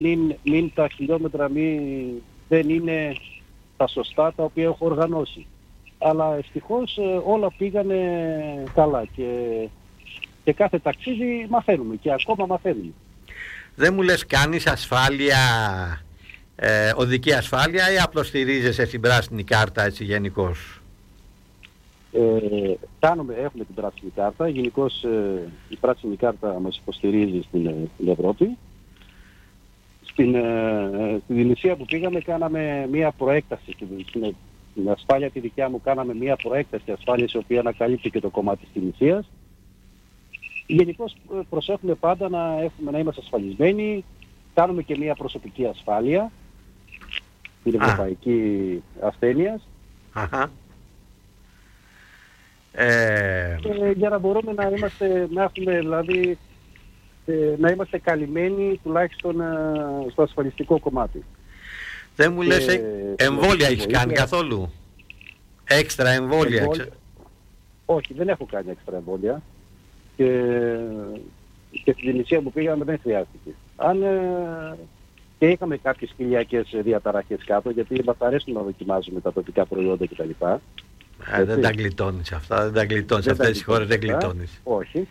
μην τα χιλιόμετρα δεν είναι τα σωστά τα οποία έχω οργανώσει. Αλλά ευτυχώς όλα πήγανε καλά και κάθε ταξίδι μαθαίνουμε και ακόμα μαθαίνουμε. Δεν μου λες κάνεις ασφάλεια, οδική ασφάλεια ή απλώς στηρίζεσαι στην πράσινη κάρτα έτσι γενικώς? Έχουμε την πράσινη κάρτα. Γενικώς η πράσινη κάρτα μας υποστηρίζει στην Ευρώπη. Στην Ινδονησία που πήγαμε κάναμε μία προέκταση. Στην ασφάλεια τη δικιά μου κάναμε μία προέκταση ασφάλειας η οποία ανακαλύπτει και το κομμάτι της Ινδονησίας. Γενικώς προσέχουμε πάντα να είμαστε ασφαλισμένοι. Κάνουμε και μία προσωπική ασφάλεια την ευρωπαϊκή ασθένειας. Για να μπορούμε να είμαστε καλυμμένοι τουλάχιστον στο ασφαλιστικό κομμάτι. Δεν μου λες εμβόλια έχεις κάνει καθόλου? Έξτρα εμβόλια? Όχι, δεν έχω κάνει έξτρα εμβόλια και στην Ινδονησία που πήγαμε δεν χρειάστηκε. Και είχαμε κάποιες κοιλιακές διαταραχές κάτω, γιατί μας αρέσουν να δοκιμάζουμε τα τοπικά προϊόντα κτλ. Δεν τα γλιτώνεις αυτά, δεν τα γλιτώνεις. Αυτές τις χώρες δεν γλιτώνεις. Όχι.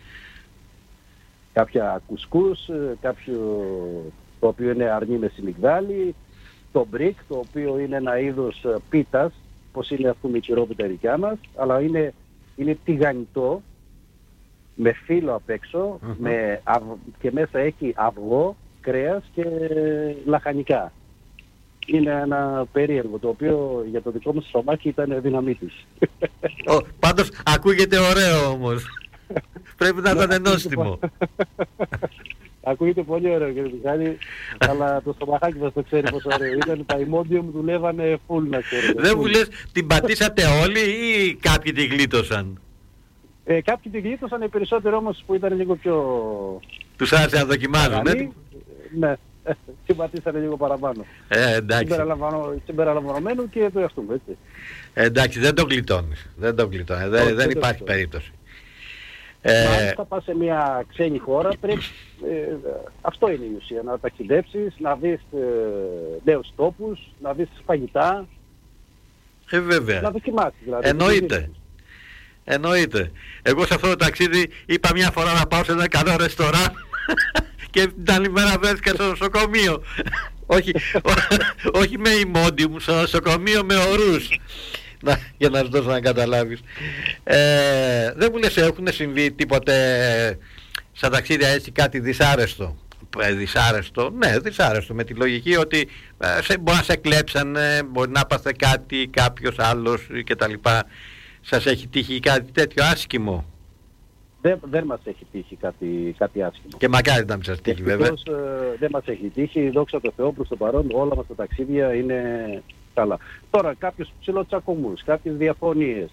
Κάποια κουσκούς, κάποιο το οποίο είναι αρνί με σιμιγδάλι, το μπρικ, το οποίο είναι ένα είδος πίτας, πως είναι αυτό με κυρόπιτα δικιά μας, αλλά είναι τηγανιτό, με φύλλο απ' έξω, και μέσα έχει αυγό, κρέας και λαχανικά. Είναι ένα περίεργο, το οποίο για το δικό μου στομάχι ήταν δυναμίτης. Πάντως ακούγεται ωραίο όμως. Πρέπει να ήταν νόστιμο. Ακούγεται πολύ ωραίο κύριε Μιχάλη, αλλά το στομαχάκι μας το ξέρει πόσο ωραίο ήταν. Τα ημόντια μου δουλεύανε full, να ξέρετε. Δεν μου λες την πατήσατε όλοι ή κάποιοι τη γλίτωσαν? Κάποιοι τη γλίτωσαν, οι περισσότεροι όμως που ήταν λίγο πιο... Τους άρεσε να δοκιμάζουν, ναι. Συμπατήσανε λίγο παραπάνω. Εντάξει. Συμπεριλαμβανομένου και του εαυτού μου, έτσι. Εντάξει, δεν το γλιτώνεις. Δεν υπάρχει περίπτωση. Μάλιστα πας σε μια ξένη χώρα, πρέπει, αυτό είναι η ουσία, να ταξιδέψεις, να δεις νέους τόπους, να δεις φαγητά. Βέβαια. Να δοκιμάσεις δηλαδή. Εννοείται. Εγώ σε αυτό το ταξίδι είπα μια φορά να πάω σε ένα καλό ρεστοράν και την άλλη μέρα βρέθηκα στο νοσοκομείο. Όχι με ημόντιουμ, στο νοσοκομείο με ορούς. Για να σου δώσω να καταλάβεις. Δεν μου λες έχουν συμβεί τίποτε στα ταξίδια έτσι κάτι δυσάρεστο? Δυσάρεστο με τη λογική ότι μπορεί να σε κλέψανε, μπορεί να πάθε κάτι κάποιος άλλος κτλ. Σας έχει τύχει κάτι τέτοιο άσχημο? Δεν μας έχει τύχει κάτι άσχημο. Και μακάρι να μην σας τύχει βέβαια. Δεν μας έχει τύχει, δόξα τω Θεώ, προς το παρόν όλα μας τα ταξίδια είναι καλά. Τώρα κάποιους ψηλοτσακωμούς, κάποιες διαφωνίες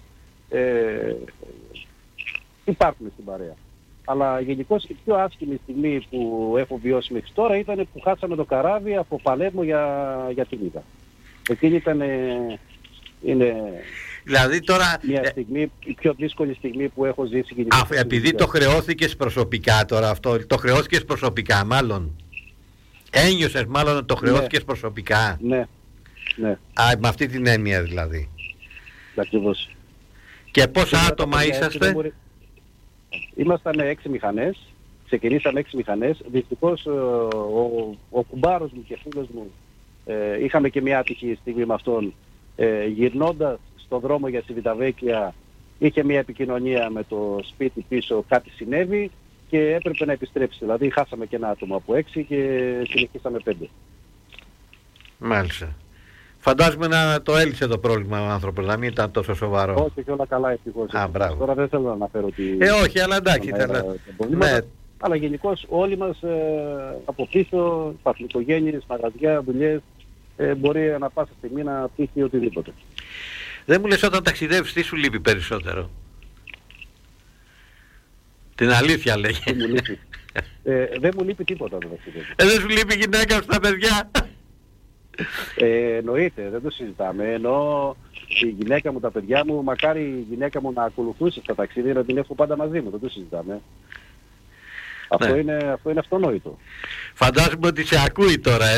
υπάρχουν στην παρέα. Αλλά γενικώς η πιο άσχημη στιγμή που έχω βιώσει μέχρι τώρα ήταν που χάσαμε το καράβι από Παλέρμο για την Ίδα. Εκείνη είναι δηλαδή τώρα μια στιγμή, η πιο δύσκολη στιγμή που έχω ζήσει γενικώς. Επειδή το χρεώθηκες προσωπικά τώρα αυτό, το χρεώθηκες προσωπικά μάλλον. Ένιωσες μάλλον ότι το χρεώθηκες προσωπικά. Ναι. Με αυτή την έννοια δηλαδή. Ακριβώς. Και πόσα άτομα είσαστε? Ήμασταν 6 μηχανές. Ξεκινήσαμε 6 μηχανές. Δυστυχώς ο κουμπάρος μου και φίλος μου είχαμε και μια άτυχη στιγμή με αυτόν. Γυρνώντας στον δρόμο για Σιβιταβέκια είχε μια επικοινωνία με το σπίτι πίσω, κάτι συνέβη και έπρεπε να επιστρέψει. Δηλαδή χάσαμε και ένα άτομο από 6 και συνεχίσαμε 5. Μάλιστα. Φαντάζομαι να το έλυσε το πρόβλημα ο άνθρωπος, να μην ήταν τόσο σοβαρό. Όχι, όλα καλά ευτυχώς. Μπράβο. Τώρα δεν θέλω να αναφέρω ότι... όχι, αλλά εντάξει. Ναι. Αλλά γενικώς όλοι μας από πίσω, υπάρχουν οικογένειες, μαγαζιά, δουλειές, μπορεί ανά πάσα στιγμή να τύχει οτιδήποτε. Δεν μου λες όταν ταξιδεύεις τι σου λείπει περισσότερο? Την αλήθεια λέγε. Δεν μου λείπει τίποτα όταν ταξιδεύω. Δεν σου λείπει η γυναίκα σου, τα παιδιά? Εννοείται, δεν το συζητάμε. Ενώ η γυναίκα μου, τα παιδιά μου, μακάρι η γυναίκα μου να ακολουθούσε στα ταξίδια, να την έχω πάντα μαζί μου, δεν το συζητάμε. Αυτό είναι αυτονόητο. Φαντάζομαι ότι σε ακούει τώρα,